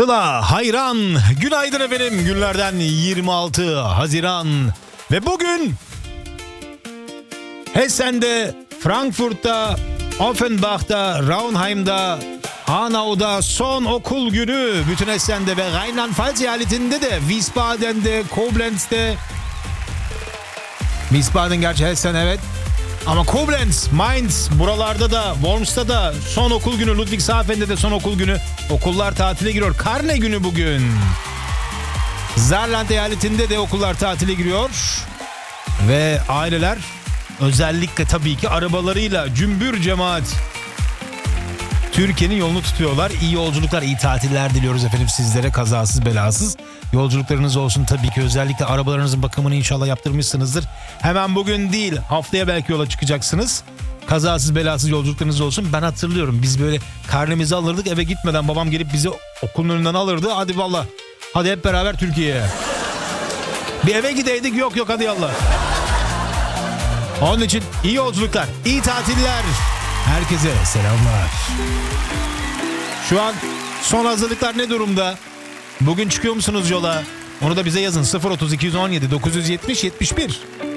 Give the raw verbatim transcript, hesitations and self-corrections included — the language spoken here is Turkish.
Sıla hayran. Günaydın efendim. Günlerden yirmi altı Haziran. Ve bugün Hessen'de, Frankfurt'ta, Offenbach'ta, Raunheim'da, Hanau'da son okul günü. Bütün Hessen'de ve Rheinland-Pfalz eyaletinde de, Wiesbaden'de, Koblenz'de. Wiesbaden gerçi Hessen evet. Ama Koblenz, Mainz, buralarda da, Worms'ta da son okul günü, Ludwigshafen'de de son okul günü. Okullar tatile giriyor. Karne günü bugün. Saarland eyaletinde de okullar tatile giriyor. Ve aileler özellikle tabii ki arabalarıyla cümbür cemaat Türkiye'nin yolunu tutuyorlar. İyi yolculuklar, iyi tatiller diliyoruz efendim sizlere, kazasız belasız. Yolculuklarınız olsun tabii ki, özellikle arabalarınızın bakımını inşallah yaptırmışsınızdır. Hemen bugün değil, haftaya belki yola çıkacaksınız. Kazasız belasız yolculuklarınız olsun. Ben hatırlıyorum, biz böyle karnemizi alırdık, eve gitmeden babam gelip bizi okulun önünden alırdı. Hadi valla, hadi hep beraber Türkiye'ye. Bir eve gideydik, yok yok hadi yallah. Onun için iyi yolculuklar, iyi tatiller. Herkese selamlar. Şu an son hazırlıklar ne durumda? Bugün çıkıyor musunuz yola? Onu da bize yazın. sıfır otuz iki on yedi dokuz yüz yetmiş yetmiş bir.